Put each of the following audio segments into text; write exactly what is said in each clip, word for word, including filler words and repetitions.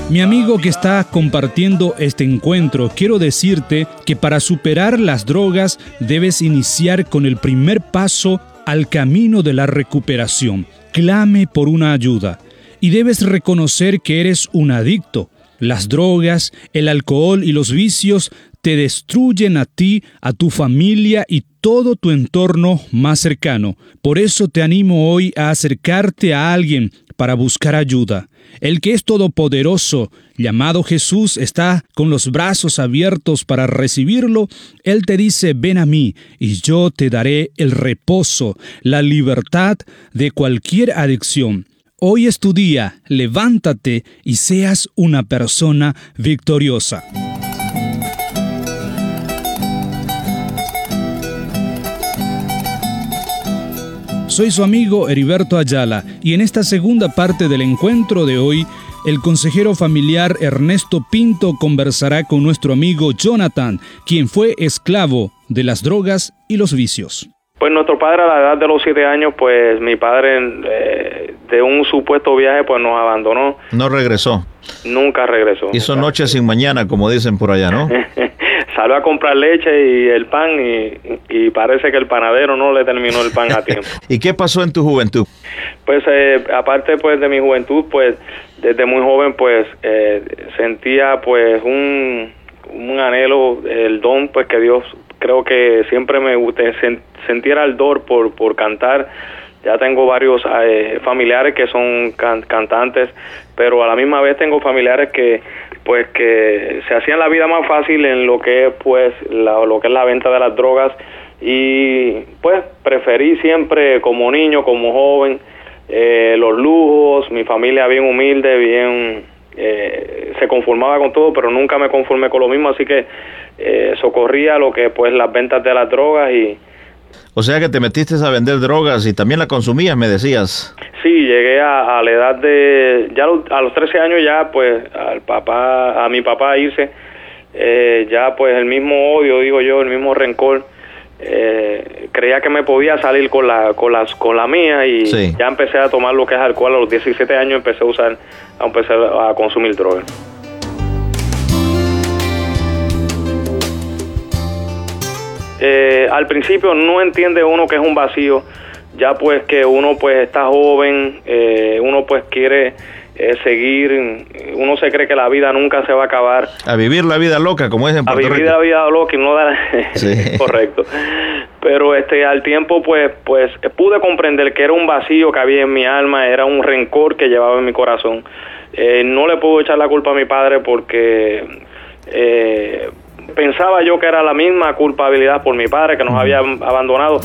Mi amigo que está compartiendo este encuentro, quiero decirte que para superar las drogas debes iniciar con el primer paso al camino de la recuperación. Clame por una ayuda y debes reconocer que eres un adicto. Las drogas, el alcohol y los vicios te destruyen a ti, a tu familia y todo tu entorno más cercano. Por eso te animo hoy a acercarte a alguien para buscar ayuda. El que es todopoderoso, llamado Jesús, está con los brazos abiertos para recibirlo. Él te dice, ven a mí y yo te daré el reposo, la libertad de cualquier adicción. Hoy es tu día, levántate y seas una persona victoriosa. Soy su amigo Heriberto Ayala y en esta segunda parte del encuentro de hoy, el consejero familiar Ernesto Pinto conversará con nuestro amigo Jonathan, quien fue esclavo de las drogas y los vicios. Pues nuestro padre a la edad de los siete años, pues mi padre eh, de un supuesto viaje pues nos abandonó. No regresó. Nunca regresó. Hizo nunca. noche sin mañana, como dicen por allá, ¿no? Salió a comprar leche y el pan y, y parece que el panadero no le terminó el pan a tiempo. ¿Y qué pasó en tu juventud? Pues eh, aparte pues de mi juventud, pues desde muy joven pues eh, sentía pues un, un anhelo, el don pues que Dios creo que siempre me gusta sentir ardor por, por cantar. Ya tengo varios eh, familiares que son can- cantantes, pero a la misma vez tengo familiares que pues que se hacían la vida más fácil en lo que es pues la, lo que es la venta de las drogas y pues preferí siempre como niño, como joven, eh, los lujos, mi familia bien humilde, bien eh, se conformaba con todo, pero nunca me conformé con lo mismo, así que eh, socorría lo que pues las ventas de las drogas y O sea que te metiste a vender drogas y también la consumías, me decías. Sí, llegué a, a la edad de, ya a los trece años ya pues al papá, a mi papá irse, eh, ya pues el mismo odio, digo yo, el mismo rencor, eh, creía que me podía salir con la, con las, con la mía y sí. Ya empecé a tomar lo que es alcohol, a los diecisiete años empecé a usar, a empezar a consumir drogas. Eh, al principio no entiende uno que es un vacío, ya pues que uno pues está joven, eh, uno pues quiere eh, seguir, uno se cree que la vida nunca se va a acabar. A vivir la vida loca, como dicen en Puerto Rico. A vivir Rico. la vida loca y no dar... Sí. Correcto. Pero este al tiempo pues pues pude comprender que era un vacío que había en mi alma, era un rencor que llevaba en mi corazón. Eh, no le puedo echar la culpa a mi padre porque... Eh, pensaba yo que era la misma culpabilidad por mi padre que nos había abandonado.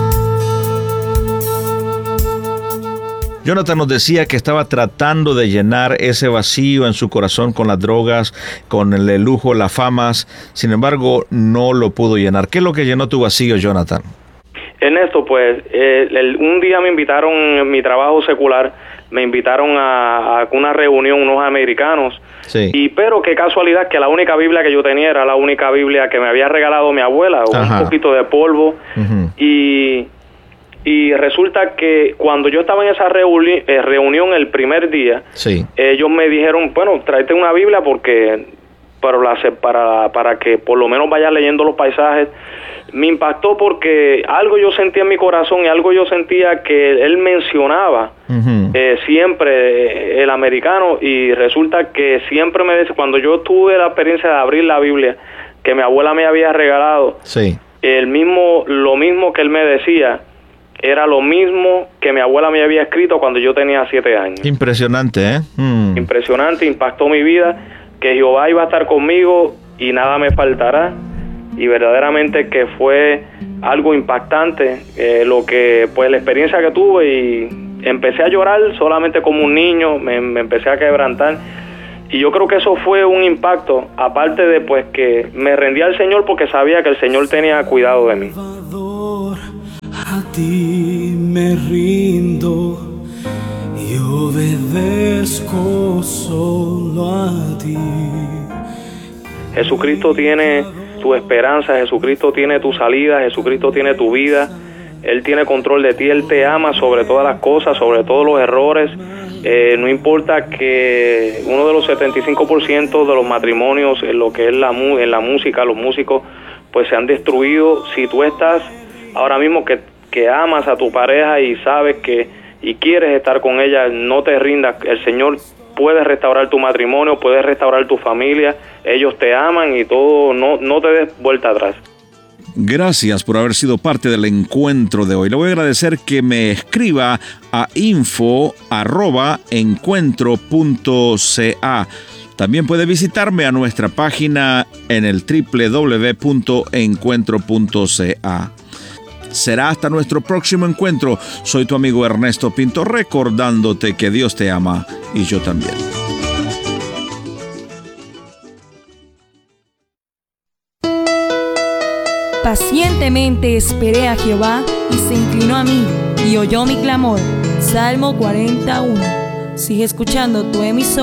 Jonathan nos decía que estaba tratando de llenar ese vacío en su corazón con las drogas, con el lujo, las famas. Sin embargo, no lo pudo llenar. ¿Qué es lo que llenó tu vacío, Jonathan? Ernesto, pues eh, el, un día me invitaron en mi trabajo secular, me invitaron a, a una reunión unos americanos. Sí. Y pero qué casualidad que la única Biblia que yo tenía era la única Biblia que me había regalado mi abuela, Ajá. un poquito de polvo. Uh-huh. y y resulta que cuando yo estaba en esa reuni- eh, reunión el primer día, sí. ellos me dijeron, bueno, tráete una Biblia porque para, la, para, para que por lo menos vayas leyendo los paisajes. Me impactó porque algo yo sentía en mi corazón y algo yo sentía que él mencionaba uh-huh. eh, siempre el americano, y resulta que siempre me dice, cuando yo tuve la experiencia de abrir la Biblia que mi abuela me había regalado, sí. el mismo, lo mismo que él me decía era lo mismo que mi abuela me había escrito cuando yo tenía siete años. Impresionante, ¿eh? Mm. Impresionante, impactó mi vida, que Jehová iba a estar conmigo y nada me faltará. Y verdaderamente que fue algo impactante, eh, lo que pues la experiencia que tuve, y empecé a llorar solamente como un niño, me, me empecé a quebrantar, y yo creo que eso fue un impacto, aparte de pues que me rendí al Señor porque sabía que el Señor tenía cuidado de mí. A ti me rindo y obedezco solo a ti. Jesucristo tiene tu esperanza, Jesucristo tiene tu salida, Jesucristo tiene tu vida, Él tiene control de ti, Él te ama sobre todas las cosas, sobre todos los errores, Eh, no importa que uno de los setenta y cinco por ciento de los matrimonios en lo que es la, mu- en la música, los músicos, pues se han destruido. Si tú estás ahora mismo que, que amas a tu pareja y sabes que y quieres estar con ella, no te rindas. El Señor puede restaurar tu matrimonio, puede restaurar tu familia. Ellos te aman y todo, no, no te des vuelta atrás. Gracias por haber sido parte del encuentro de hoy. Le voy a agradecer que me escriba a info arroba encuentro punto ca. También puede visitarme a nuestra página en el doble u doble u doble u punto encuentro punto ca. Será hasta nuestro próximo encuentro. Soy tu amigo Ernesto Pinto, recordándote que Dios te ama y yo también. Pacientemente esperé a Jehová y se inclinó a mí y oyó mi clamor. Salmo cuarenta y uno. Sigue escuchando tu emisor.